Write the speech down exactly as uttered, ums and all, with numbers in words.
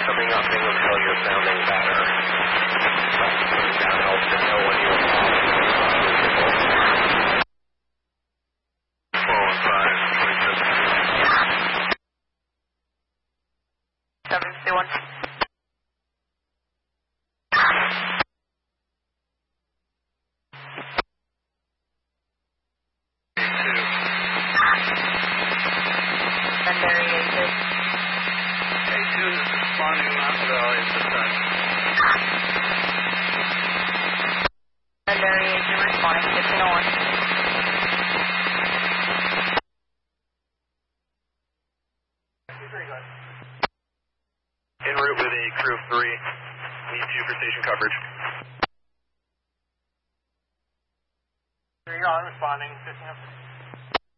coming up until you're sounding better. Putting down helps to know when you're four one five, seven two one. Secondary A two. A two is responding Mountain Valley at this time. Secondary A two responding fifteen oh one. En route with a crew of three. Need two for station coverage. Here you go, I'm responding, fifteen oh one.